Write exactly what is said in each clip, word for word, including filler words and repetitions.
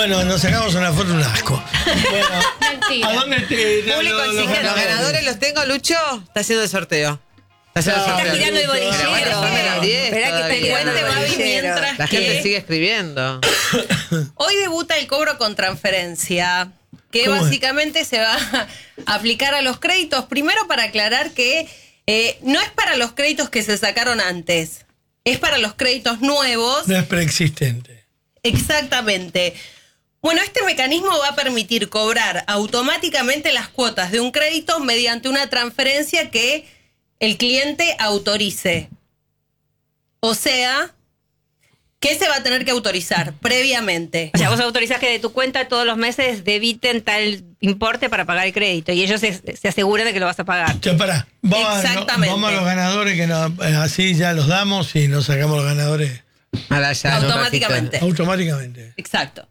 Bueno, nos sacamos una foto, un asco. Bueno, Mentira. ¿a dónde te, te- Público lo- lo- exigente. lo- Los ganadores los tengo, Lucho. Está haciendo el sorteo. Está haciendo el No, sorteo. Está girando el bolillero. Pero bueno, son de las diez Esperá que todavía. te cuente, La Babi, mientras gente que- sigue escribiendo. Hoy debuta el cobro con transferencia, que ¿Cómo es? básicamente se va a aplicar a los créditos. Primero, para aclarar que eh, no es para los créditos que se sacaron antes, es para los créditos nuevos. No es preexistente. Exactamente. Bueno, este mecanismo va a permitir cobrar automáticamente las cuotas de un crédito mediante una transferencia que el cliente autorice. O sea, ¿qué se va a tener que autorizar previamente? O sea, vos autorizás que de tu cuenta todos los meses debiten tal importe para pagar el crédito y ellos se, se aseguran de que lo vas a pagar. Ya, pará. Vamos, a- Exactamente. vamos a los ganadores, que no- eh, así ya los damos y nos sacamos los ganadores Ahora ya, en un Automáticamente. ratito. automáticamente. Exacto.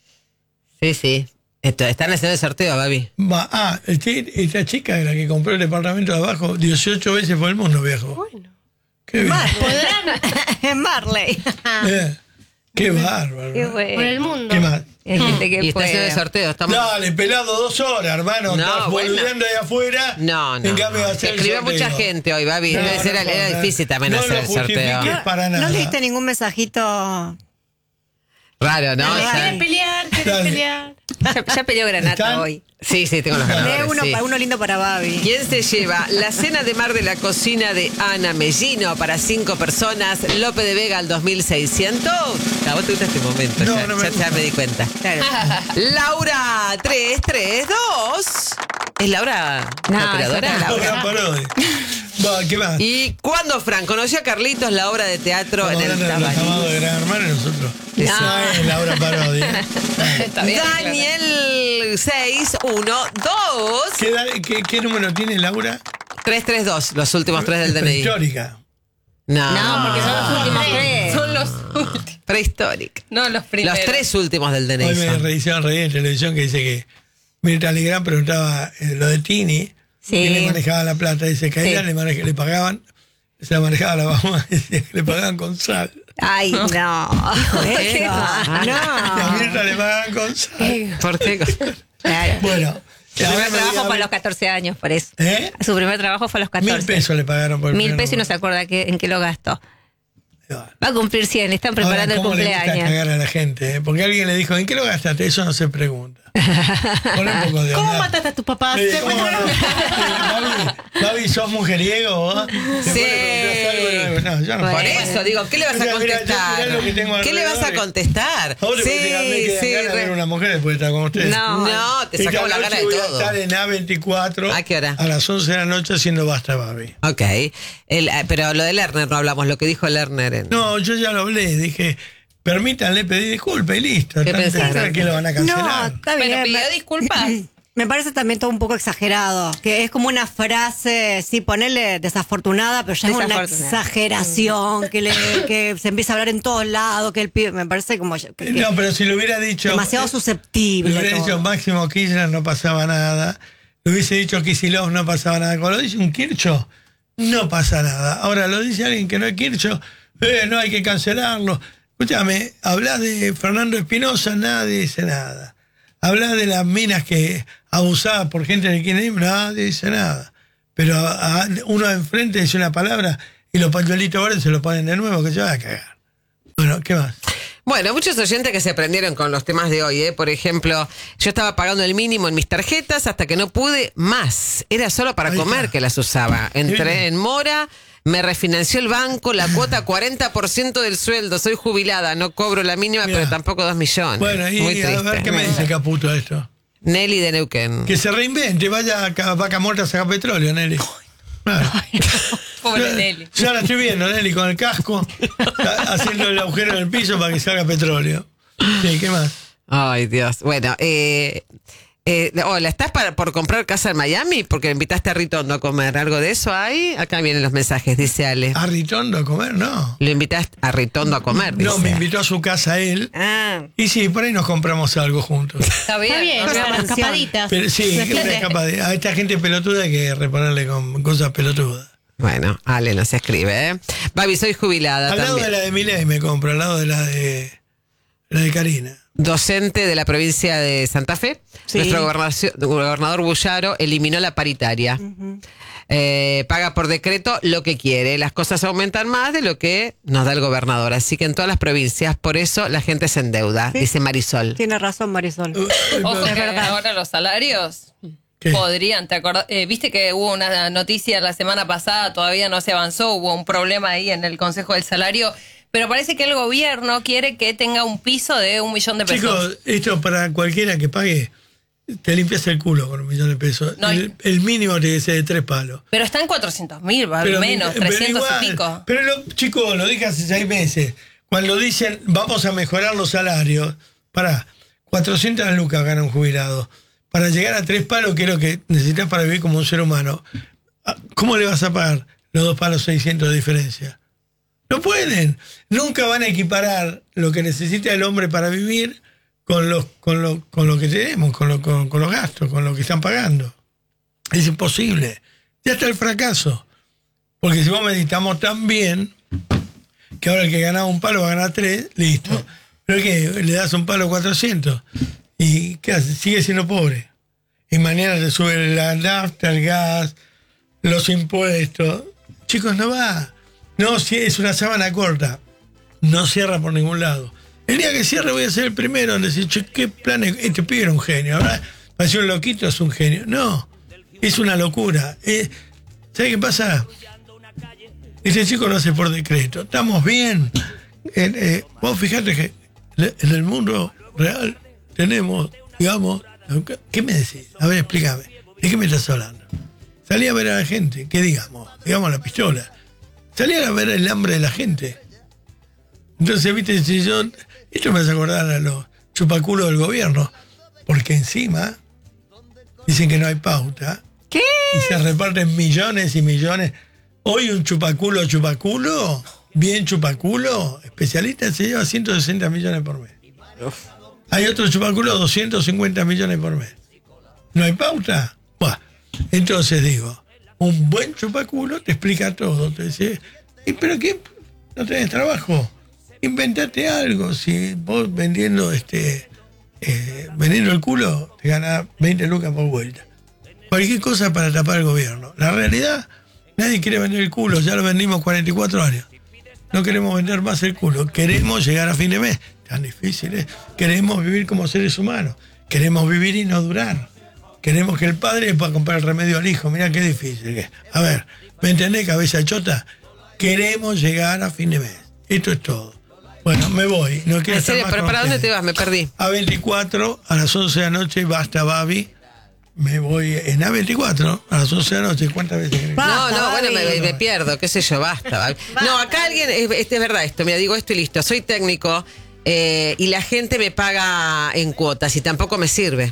Sí, sí. Esto, están haciendo el sorteo, Babi. Va, ah, este- esta chica, la que compró el departamento de abajo, dieciocho veces por el mundo, viejo. Bueno. Qué bien. En Marley. Eh, qué bárbaro. Qué bueno. Por el mundo. ¿Qué más? Hay gente que Y está haciendo puede. el sorteo. Estamos... Dale, pelado dos horas, hermano. No, Estás bueno. boludeando ahí afuera. No, no. En cambio, no. va a ser el Escribió sorteo. mucha gente hoy, Babi. No, Debe ser- no, era no, difícil también no hacer lo el sorteo. justifiques para nada. ¿No leíste ningún mensajito? Raro, ¿no? Dale. Ya- ¿Querés pelear? ¿Querés Dale. pelear? Ya, ya peleó Granata ¿Están? hoy. Sí, sí, tengo los Lee ganadores. uno, sí. pa- uno lindo para Babi. ¿Quién se lleva la cena de mar de la cocina de Ana Mellino para cinco personas? Lope de Vega al dos mil seiscientos. Ah, vos te gusta este momento, No, ya, no me ya- gusta. ya me di cuenta. Claro. Laura tres tres dos. ¿Es Laura No, la operadora? es otra Laura Parodi. Va, ¿qué más? ¿Y cuándo, Fran, conoció a Carlitos la obra de teatro Estamos en el hablando de los Tabaré? amados de Gran Hermano y nosotros. No. No es Laura Parodi. ¿eh? Está bien, Daniel seis uno dos. ¿Qué, da- qué, qué número tiene Laura? tres tres dos, los últimos tres del D N I. Histórica. No, No, porque son los últimos tres. Son los últimos. prehistórica. No, los primeros. Los tres últimos del D N I. Hoy me son. revisaron reí en televisión que dice que Mirta Legrand preguntaba eh, lo de Tini. Sí. ¿Quién le manejaba la plata? Dice que a ella Sí. le, maneja- le pagaban, se la manejaba la mamá, decía que le pagaban con sal. Ay, no. Qué Y a mal. Mirta le pagaban con sal. ¿Por qué? Claro. Bueno. Su ahora primer me trabajo diga- fue a los catorce años, por eso. ¿Eh? Su primer trabajo fue a los catorce. Mil pesos le pagaron por el Mil primer pesos y no se número. acuerda que, en qué lo gastó. Bueno. Va a cumplir cien, le están preparando Ahora, el ¿cómo le gusta cumpleaños. cagar a la gente? ¿eh? Porque alguien le dijo, ¿en qué lo gastaste? Eso no se pregunta. Pon un poco de ¿Cómo onda. mataste a tu papá? Eh, ¿cómo no? Eh, Gaby, Gaby, ¿sos mujeriego? vos? Después Sí. le preguntás algo, no, yo no Por Bueno. eso digo, ¿qué le vas a Mira, mira, contestar? mirá lo que tengo ¿Qué le vas a alrededor. contestar? Ahora Sí, sí, me sí. quedan ganas de ver re- una mujer después de estar con ustedes. No. No, te Esta sacamos la noche gana de voy a todo. estar en A veinticuatro. ¿A qué hora? A las once de la noche haciendo Basta, Babi. Ok. El, eh, pero lo de Lerner no hablamos, lo que dijo Lerner. En... No, yo ya lo hablé. Dije, permítanle pedir disculpas y listo. ¿Qué Tan- pensaron? que lo van a No, cancelar. está bien. Pero pidió me- disculpas. Me parece también todo un poco exagerado, que es como una frase, sí, ponerle desafortunada, pero ya es una Desafortunada. exageración, que, le, que se empieza a hablar en todos lados, que el pibe, me parece como que- que No, pero si lo hubiera dicho. demasiado Le susceptible. hubiera todo. dicho Máximo Kirchner, no pasaba nada. Le hubiese dicho Kicillof, no pasaba nada. Cuando lo dice un Kirchhoff, no pasa nada. Ahora lo dice alguien que no es Kirchhoff, eh, no hay que cancelarlo. Escúchame, hablas de Fernando Espinosa, nadie dice nada. Hablas de las minas que abusadas por gente de kirchnerismo, nadie dice nada. Pero a- a- uno enfrente dice una palabra y los pañuelitos verdes se lo ponen de nuevo, que se va a cagar. Bueno, ¿qué más? Bueno, muchos oyentes que se prendieron con los temas de hoy, ¿eh? Por ejemplo, yo estaba pagando el mínimo en mis tarjetas hasta que no pude más. Era solo para Ahí comer está. que las usaba. Entré bien. en mora, me refinanció el banco, la cuota cuarenta por ciento del sueldo. Soy jubilada, no cobro la mínima, Mirá. pero tampoco dos millones. Bueno, y Muy a triste. ver qué me dice Caputo de esto. Nelly de Neuquén. Que se reinvente, vaya a ca- vaca muerta a sacar petróleo, Nelly. Claro. Pobre Yo- Nelly. Ya la estoy viendo, Nelly, con el casco, a- haciendo el agujero en el piso para que salga petróleo. Sí, ¿qué más? Ay, Dios. Bueno, eh, eh, hola, ¿estás para, por comprar casa en Miami? Porque invitaste a Ritondo a comer. ¿Algo de eso hay? Acá vienen los mensajes, dice Ale. ¿A Ritondo a comer? No. Lo invitaste a Ritondo a comer, dice. No, me invitó a su casa él. Ah, Y sí, por ahí nos compramos algo juntos. Está bien. Está bien, o sea, una mansión. escapaditas. Pero sí, una escapada. A esta gente pelotuda hay que reponerle con cosas pelotudas. Bueno, Ale nos escribe, ¿eh? Babi, soy jubilada Al lado también. de la de Milei me compro, al lado de la de la de Karina. Docente de la provincia de Santa Fe. Sí. Nuestro gobernacio- gobernador Bullaro eliminó la paritaria. Eh, paga por decreto lo que quiere. Las cosas aumentan más de lo que nos da el gobernador. Así que en todas las provincias, por eso la gente se endeuda, Sí. dice Marisol. Tiene razón, Marisol. Ojo Es que verdad. ahora los salarios ¿Qué? podrían, ¿te acordás? Eh, Viste que hubo una noticia la semana pasada, todavía no se avanzó, hubo un problema ahí en el Consejo del Salario, pero parece que el gobierno quiere que tenga un piso de un millón de pesos. Chicos, esto para cualquiera que pague, te limpias el culo con un millón de pesos. No hay- el, el mínimo tiene que ser de tres palos. Pero está en cuatrocientos mil, Pero menos, mi- pero trescientos igual, y pico. Pero lo- chicos, lo dije hace seis meses. Cuando dicen vamos a mejorar los salarios, para cuatrocientas lucas gana un jubilado. Para llegar a tres palos, que es lo que necesitas para vivir como un ser humano. ¿Cómo le vas a pagar los dos palos seiscientos de diferencia? No pueden. Nunca van a equiparar lo que necesita el hombre para vivir con, los, con, lo, con lo que tenemos, con, lo, con, con los gastos, con lo que están pagando. Es imposible. Ya está el fracaso. Porque si vos me decís, estamos tan bien que ahora el que ganaba un palo va a ganar tres, listo. Pero que le das un palo cuatrocientos y ¿qué hace? Sigue siendo pobre. Y mañana te sube la nafta, el gas, los impuestos. Chicos, no va. No, si es una sábana corta. No cierra por ningún lado. El día que cierre voy a ser el primero en decir, che, qué plan, este pibe era un genio. Ahora pareció un loquito, es un genio. No, es una locura. Eh, ¿Sabe qué pasa? Este chico lo hace por decreto. Estamos bien. Eh, eh, vos fijate que en el mundo real tenemos, digamos, ¿qué me decís? A ver, explícame. ¿De qué me estás hablando? Salí a ver a la gente, ¿qué digamos? Digamos la pistola. Salí a ver el hambre de la gente. Entonces, viste, si yo, esto me hace acordar a los chupaculos del gobierno, porque encima dicen que no hay pauta. ¿Qué? Y se reparten millones y millones. Hoy un chupaculo, chupaculo, bien chupaculo, especialista, se lleva ciento sesenta millones por mes. Hay otro chupaculo, doscientos cincuenta millones por mes. ¿No hay pauta? Buah. Entonces digo, un buen chupaculo te explica todo. Te dice, ¿y pero qué? ¿No tenés trabajo? Inventate algo. Si vos vendiendo este eh, vendiendo el culo, te ganás veinte lucas por vuelta. Cualquier cosa para tapar el gobierno. La realidad, nadie quiere vender el culo, ya lo vendimos cuarenta y cuatro años. No queremos vender más el culo, queremos llegar a fin de mes. Tan difícil es. Queremos vivir como seres humanos, queremos vivir y no durar. Queremos que el padre pueda comprar el remedio al hijo. Mirá qué difícil que es. A ver, ¿me entendés, cabeza chota? Queremos llegar a fin de mes. Esto es todo. Bueno, me voy. No quiero ¿En estar serio? más ¿Pero con para dónde ustedes. te vas? Me perdí. A veinticuatro, a las once de la noche, basta, Babi. Me voy en A veinticuatro, a las once de la noche. ¿Cuántas veces querés? Va. No, Basta, no, bueno, Babi. me, me pierdo, qué sé yo, basta. Babi. No, acá alguien, es, este es verdad esto, mira, digo esto y listo, soy técnico eh, y la gente me paga en cuotas y tampoco me sirve.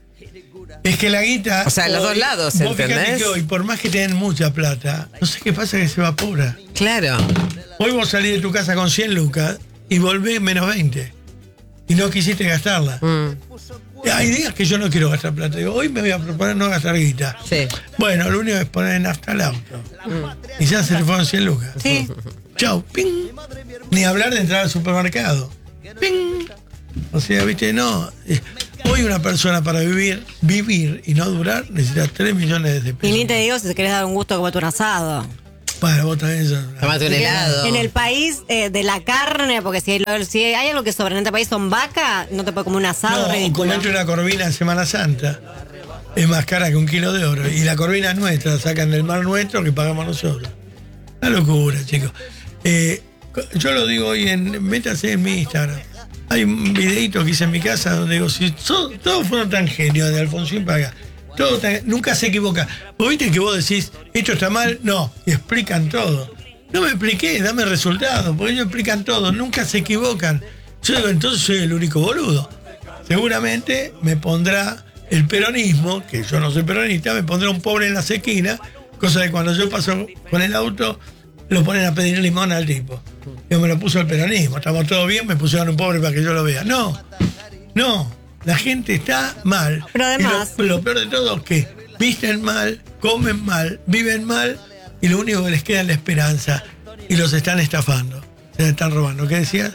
Es que la guita. O sea, en los dos lados, vos fíjate ¿entendés? que hoy, por más que tengan mucha plata, no sé qué pasa que se evapora. Claro. Hoy vos salís de tu casa con cien lucas y volvés menos veinte. Y no quisiste gastarla. Mm, Hay días que yo no quiero gastar plata. Digo, hoy me voy a proponer no gastar guita. sí. Bueno, lo único es poner nafta al auto. Y ya se le fueron cien lucas. Sí. Chau, ping. Ni hablar de entrar al supermercado. Ping. O sea, viste, no. eh, Hoy una persona para vivir, vivir y no durar, necesita tres millones de Y pesos. ni te digo si te querés dar un gusto como un asado. Para vos también sos una- Tomate un helado. En el país eh, de la carne, porque si, lo- si hay algo que sobra en este país son vacas, no te puede comer un asado No, ridículo. comete una corvina en Semana Santa. Es más cara que un kilo de oro. Y la corvina es nuestra, la sacan del mar nuestro que pagamos nosotros. Una locura, chicos. Eh, yo lo digo hoy en. Métase en mi Instagram. Hay un videito que hice en mi casa donde digo, si so- todos fueron tan genios de Alfonsín para acá, todo tan- nunca se equivoca. Vos viste que vos decís, esto está mal, no, y explican todo. No me expliqué, dame resultados, porque ellos explican todo, nunca se equivocan. Yo digo, entonces soy el único boludo. Seguramente me pondrá el peronismo, que yo no soy peronista, me pondrá un pobre en la esquina, cosa de cuando yo paso con el auto, lo ponen a pedir limón al tipo. Yo me lo puso el peronismo, estamos todos bien, me pusieron un pobre para que yo lo vea. No, no, la gente está mal. Pero además- Y lo, lo peor de todo es que visten mal, comen mal, viven mal, y lo único que les queda es la esperanza, y los están estafando, se están robando. ¿Qué decías?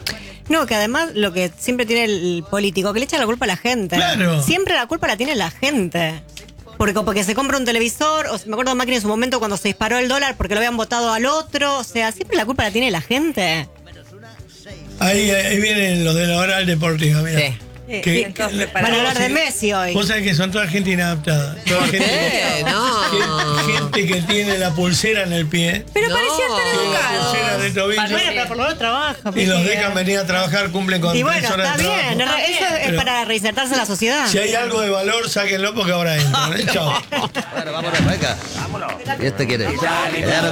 No, que además lo que siempre tiene el político, que le echa la culpa a la gente. Claro. Siempre la culpa la tiene la gente. Porque, porque se compra un televisor, o me acuerdo de Macri en su momento cuando se disparó el dólar porque lo habían votado al otro. O sea, siempre la culpa la tiene la gente. Ahí, ahí vienen los de la oral deportiva, mira. Sí. Que- Sí, que- entonces, Van a hablar de sí. Messi hoy. Vos sabés que son toda gente inadaptada. Toda gente, ¿Qué? No. gente- gente que tiene la pulsera en el pie. Pero No. parecían tan Tiene la educados. pulsera de tobillo. Bueno, pero por lo menos trabaja. Y los porque- dejan venir a trabajar, cumplen con Y tres bueno, horas está de bien. trabajo. Eso es Pero- para reinsertarse en la sociedad. Si hay algo de valor, sáquenlo porque ahora entran. ¿eh? Chao. Bueno, vámonos, venga. Vámonos. ¿Y este quiere?